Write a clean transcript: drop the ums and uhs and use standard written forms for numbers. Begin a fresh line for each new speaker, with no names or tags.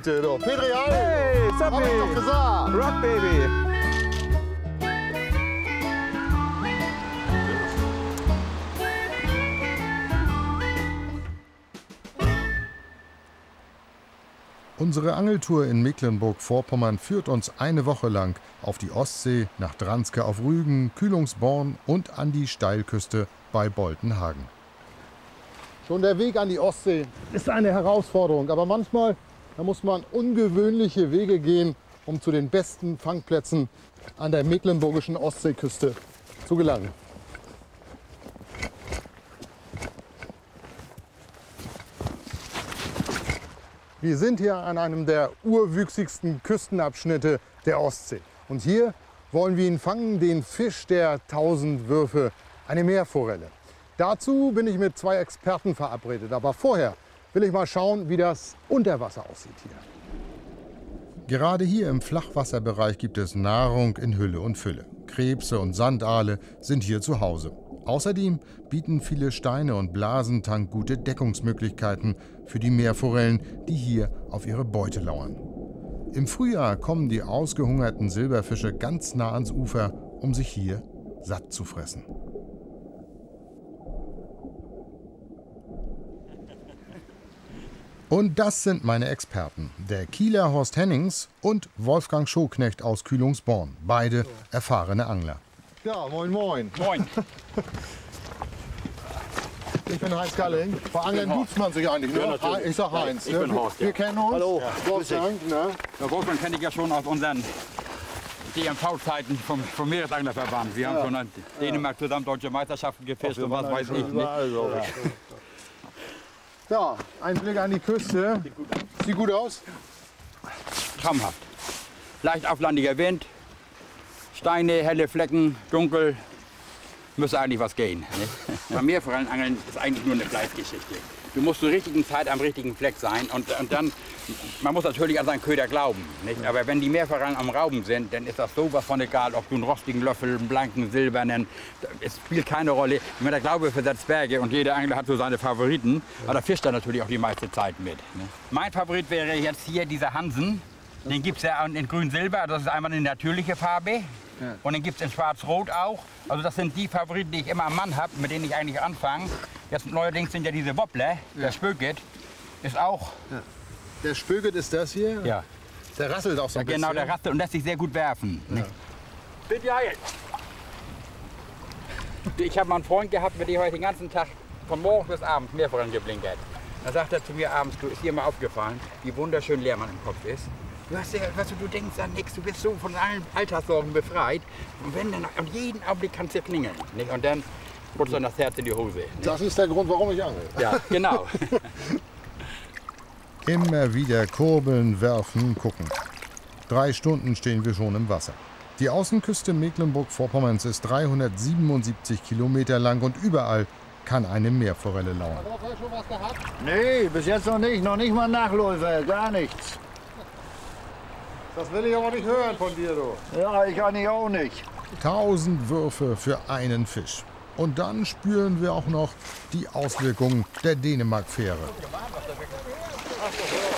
heute, du. Petri,
Hey,
hab ich doch gesagt.
Rock Baby.
Unsere Angeltour in Mecklenburg-Vorpommern führt uns eine Woche lang auf die Ostsee, nach Dranske auf Rügen, Kühlungsborn und an die Steilküste bei Boltenhagen. Schon der Weg an die Ostsee ist eine Herausforderung, aber manchmal da muss man ungewöhnliche Wege gehen, um zu den besten Fangplätzen an der mecklenburgischen Ostseeküste zu gelangen. Wir sind hier an einem der urwüchsigsten Küstenabschnitte der Ostsee. Und hier wollen wir ihn fangen, den Fisch der 1000 Würfe, eine Meerforelle. Dazu bin ich mit 2 Experten verabredet. Aber vorher will ich mal schauen, wie das unter Wasser aussieht hier. Gerade hier im Flachwasserbereich gibt es Nahrung in Hülle und Fülle. Krebse und Sandaale sind hier zu Hause. Außerdem bieten viele Steine und Blasentank gute Deckungsmöglichkeiten für die Meerforellen, die hier auf ihre Beute lauern. Im Frühjahr kommen die ausgehungerten Silberfische ganz nah ans Ufer, um sich hier satt zu fressen. Und das sind meine Experten, der Kieler Horst Hennings und Wolfgang Schoknecht aus Kühlungsborn, beide erfahrene Angler.
Ja, moin, moin.
Moin.
Ich bin Heinz Galling. Bei Angeln duzt man sich eigentlich, ne?
Ja,
Ich sag Heinz.
Ich
ne?
bin Horst,
Wir
ja.
kennen uns.
Hallo. Ja,
Wolfgang, ne?
Der Wolfgang kenne ich ja schon aus unseren DMV-Zeiten vom Meeresanglerverband. Wir haben schon in Dänemark zusammen deutsche Meisterschaften gefischt und was weiß ich nicht.
Also. Ja, ein Blick an die Küste. Sieht gut aus.
Traumhaft. Leicht auflandiger Wind, Steine, helle Flecken, dunkel. Müsste eigentlich was gehen. Ne? Beim Meerforellenangeln ist eigentlich nur eine Fleißgeschichte. Du musst zur richtigen Zeit am richtigen Fleck sein und dann, man muss natürlich an seinen Köder glauben. Nicht? Aber wenn die Meerforellen am Rauben sind, dann ist das sowas von egal, ob du einen rostigen Löffel, einen blanken, silbernen, es spielt keine Rolle. Wenn der Glaube versetzt Berge und jeder Angler hat so seine Favoriten, aber da fischt er natürlich auch die meiste Zeit mit. Ne? Mein Favorit wäre jetzt hier dieser Hansen. Den gibt es ja in grün-silber, das ist einmal eine natürliche Farbe. Ja. Und den gibt es in schwarz-rot auch. Also das sind die Favoriten, die ich immer am Mann habe, mit denen ich eigentlich anfange. Jetzt neuerdings sind ja diese Wobbler, der Spöket, ist auch...
Ja. Der Spöket ist das hier?
Ja.
Der rasselt auch so ein bisschen.
Genau, der rasselt und lässt sich sehr gut werfen. Ja. Bitte Ich habe mal einen Freund gehabt, mit dem ich den ganzen Tag von morgens bis abends Meerforellen geblinkert. Da sagt er zu mir abends, du, ist dir mal aufgefallen, wie wunderschön leer man im Kopf ist. Du hast ja, weißt du denkst an nichts, du bist so von allen Alltagssorgen befreit. Und wenn dann, an jeden Augenblick kannst du klingeln. Nicht? Und dann rutscht dann das Herz in die Hose. Nicht?
Das ist der Grund, warum ich angel.
Ja, genau.
Immer wieder kurbeln, werfen, gucken. 3 Stunden stehen wir schon im Wasser. Die Außenküste Mecklenburg-Vorpommerns ist 377 Kilometer lang und überall kann eine Meerforelle lauern.
Hast du schon was gehabt?
Nee, bis jetzt noch nicht mal Nachläufer, gar nichts.
Das will ich aber nicht hören von dir, du.
Ja, ich eigentlich auch nicht.
1000 Würfe für einen Fisch. Und dann spüren wir auch noch die Auswirkungen der Dänemark-Fähre.